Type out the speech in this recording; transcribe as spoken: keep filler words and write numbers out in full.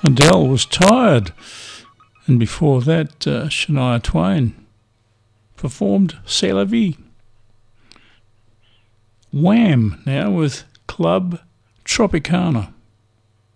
Adele was Tired, and before that uh, Shania Twain performed C'est la vie. Wham now with Club Tropicana.